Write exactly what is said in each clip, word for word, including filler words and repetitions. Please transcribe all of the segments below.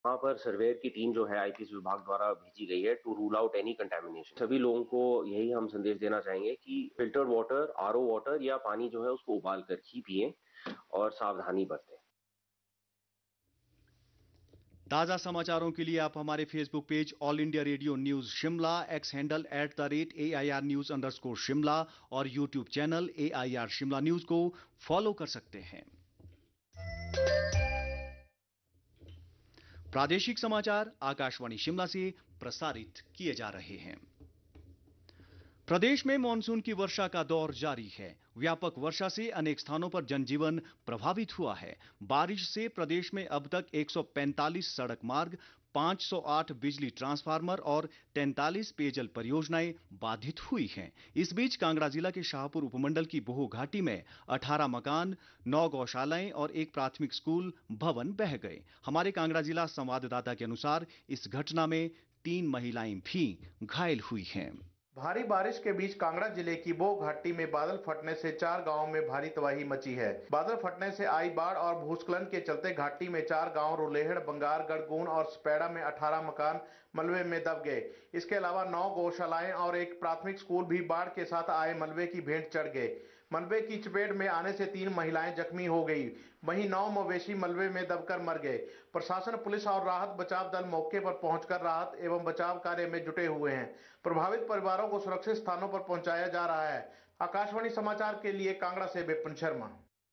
वहाँ पर सर्वेयर की टीम जो है आईपीएस विभाग द्वारा भेजी गई है to rule out any contamination. सभी लोगों को यही हम संदेश देना चाहेंगे कि फिल्टर्ड वाटर, आरओ वाटर या पानी जो है उसको उबाल कर ही पिएं और सावधानी बरतें। ताज़ा समाचारों के लिए आप हमारे Facebook page all India radio news Shimla, x handle at the rate A I R news underscore Shimla और YouTube channel A I R Shimla news को फॉलो कर सकते हैं। प्रादेशिक समाचार आकाशवाणी शिमला से प्रसारित किए जा रहे हैं। प्रदेश में मानसून की वर्षा का दौर जारी है। व्यापक वर्षा से अनेक स्थानों पर जनजीवन प्रभावित हुआ है। बारिश से प्रदेश में अब तक एक सौ पैंतालीस सड़क मार्ग, पाँच सौ आठ बिजली ट्रांसफार्मर और तैंतालीस पेयजल परियोजनाएं बाधित हुई हैं। इस बीच कांगड़ा जिला के शाहपुर उपमंडल की बोहो घाटी में अठारह मकान, नौ गौशालाएं और एक प्राथमिक स्कूल भवन बह गए। हमारे कांगड़ा जिला संवाददाता के अनुसार इस घटना में तीन महिलाएं भी घायल हुई हैं। भारी बारिश के बीच कांगड़ा जिले की बो घाटी में बादल फटने से चार गांवों में भारी तबाही मची है। बादल फटने से आई बाढ़ और भूस्खलन के चलते घाटी में चार गांव रुलेहड़, बंगार, गढ़गून और स्पैडा में अठारह मकान मलबे में दब गए। इसके अलावा नौ गौशालाएं और एक प्राथमिक स्कूल भी बाढ़ के साथ आए मलबे की भेंट चढ़ गए। मलबे की चपेट में आने से तीन महिलाएं जख्मी हो गई। वहीं नौ मवेशी मलबे में दबकर मर गए। प्रशासन, पुलिस और राहत बचाव दल मौके पर पहुंचकर राहत एवं बचाव कार्य में जुटे हुए हैं। प्रभावित परिवारों को सुरक्षित स्थानों पर पहुंचाया जा रहा है। आकाशवाणी समाचार के लिए कांगड़ा से विपिन शर्मा।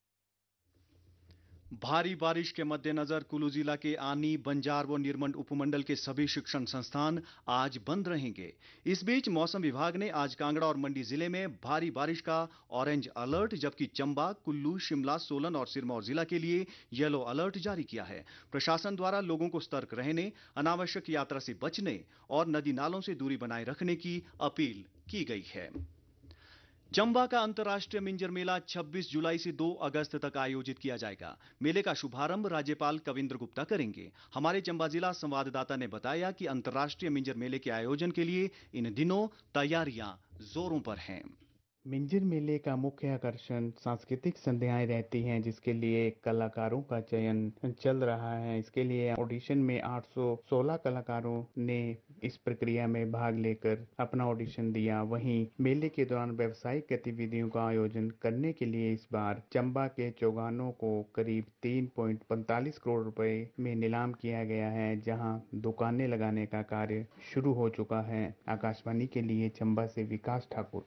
भारी बारिश के मद्देनजर कुल्लू जिला के आनी, बंजार व निरमंड उपमंडल के सभी शिक्षण संस्थान आज बंद रहेंगे। इस बीच मौसम विभाग ने आज कांगड़ा और मंडी जिले में भारी बारिश का ऑरेंज अलर्ट, जबकि चंबा, कुल्लू, शिमला, सोलन और सिरमौर जिला के लिए येलो अलर्ट जारी किया है। प्रशासन द्वारा लोगों को सतर्क रहने, अनावश्यक यात्रा से बचने और नदी नालों से दूरी बनाए रखने की अपील की गई है। चंबा का अंतर्राष्ट्रीय मिंजर मेला छब्बीस जुलाई से दो अगस्त तक आयोजित किया जाएगा। मेले का शुभारंभ राज्यपाल कविंद्र गुप्ता करेंगे। हमारे चंबा जिला संवाददाता ने बताया कि अंतर्राष्ट्रीय मिंजर मेले के आयोजन के लिए इन दिनों तैयारियां जोरों पर हैं। मिंजर मेले का मुख्य आकर्षण सांस्कृतिक संध्याएं रहती हैं, जिसके लिए कलाकारों का चयन चल रहा है। इसके लिए ऑडिशन में आठ सौ सोलह कलाकारों ने इस प्रक्रिया में भाग लेकर अपना ऑडिशन दिया। वहीं मेले के दौरान व्यावसायिक गतिविधियों का आयोजन करने के लिए इस बार चंबा के चौगानों को करीब तीन पॉइंट पैंतालीस करोड़ रुपए में नीलाम किया गया है, जहां दुकानें लगाने का कार्य शुरू हो चुका है। आकाशवाणी के लिए चंबा से विकास ठाकुर।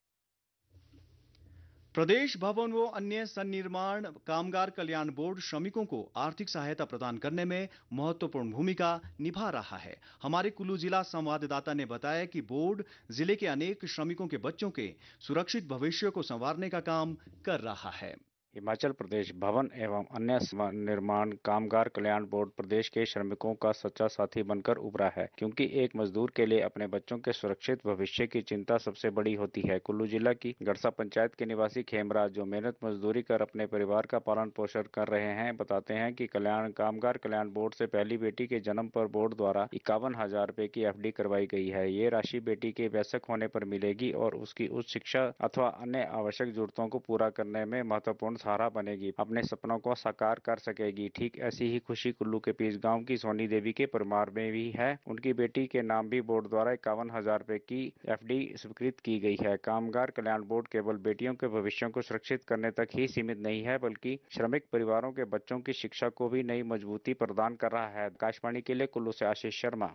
प्रदेश भवन व अन्य सन्निर्माण कामगार कल्याण बोर्ड श्रमिकों को आर्थिक सहायता प्रदान करने में महत्वपूर्ण भूमिका निभा रहा है। हमारे कुल्लू जिला संवाददाता ने बताया कि बोर्ड जिले के अनेक श्रमिकों के बच्चों के सुरक्षित भविष्य को संवारने का काम कर रहा है। हिमाचल प्रदेश भवन एवं अन्य निर्माण कामगार कल्याण बोर्ड प्रदेश के श्रमिकों का सच्चा साथी बनकर उभरा है, क्योंकि एक मजदूर के लिए अपने बच्चों के सुरक्षित भविष्य की चिंता सबसे बड़ी होती है। कुल्लू जिला की गड़सा पंचायत के निवासी खेमराज, जो मेहनत मजदूरी कर अपने परिवार का पालन पोषण कर रहे हैं, बताते हैं कि कल्याण कामगार कल्याण बोर्ड से पहली बेटी के जन्म पर बोर्ड द्वारा इक्यावन हजार रुपए की एफ डी करवाई गई है। ये राशि बेटी के वयस्क होने पर मिलेगी और उसकी उच्च शिक्षा अथवा अन्य आवश्यक जरूरतों को पूरा करने में महत्वपूर्ण सहारा बनेगी, अपने सपनों को साकार कर सकेगी। ठीक ऐसी ही खुशी कुल्लू के पीस गांव की सोनी देवी के परिवार में भी है। उनकी बेटी के नाम भी बोर्ड द्वारा इक्यावन हजार रुपए की एफ डी स्वीकृत की गई है। कामगार कल्याण बोर्ड केवल बेटियों के भविष्य को सुरक्षित करने तक ही सीमित नहीं है, बल्कि श्रमिक परिवारों के बच्चों की शिक्षा को भी नई मजबूती प्रदान कर रहा है। आकाशवाणी के लिए कुल्लू से आशीष शर्मा।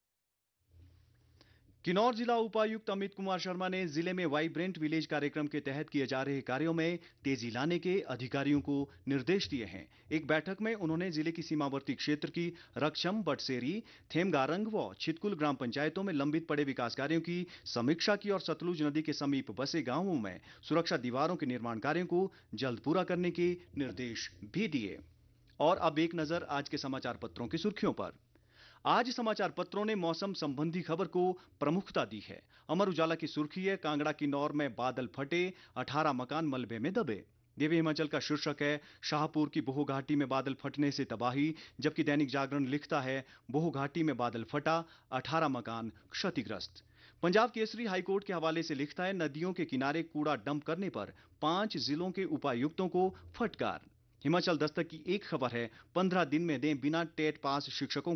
किन्नौर जिला उपायुक्त अमित कुमार शर्मा ने जिले में वाइब्रेंट विलेज कार्यक्रम के तहत किए जा रहे कार्यों में तेजी लाने के अधिकारियों को निर्देश दिए हैं। एक बैठक में उन्होंने जिले की सीमावर्ती क्षेत्र की रक्षम, बटसेरी, थेमगारंग व छितकुल ग्राम पंचायतों में लंबित पड़े विकास कार्यों की समीक्षा की और सतलुज नदी के समीप बसे गांवों में सुरक्षा दीवारों के निर्माण कार्यों को जल्द पूरा करने के निर्देश भी दिए। और अब एक नजर आज के समाचार पत्रों की सुर्खियों पर। आज समाचार पत्रों ने मौसम संबंधी खबर को प्रमुखता दी है। अमर उजाला की सुर्खी है, कांगड़ा किन्नौर में बादल फटे, अठारह मकान मलबे में दबे। दिव्य हिमाचल का शीर्षक है, शाहपुर की बोहो घाटी में बादल फटने से तबाही। जबकि दैनिक जागरण लिखता है, बोहो घाटी में बादल फटा, अठारह मकान क्षतिग्रस्त। पंजाब केसरी हाईकोर्ट के हवाले से लिखता है, नदियों के किनारे कूड़ा डंप करने पर पांच जिलों के उपायुक्तों को फटकार। हिमाचल दस्तक की एक खबर है, पंद्रह दिन में दें बिना टेट पास शिक्षकों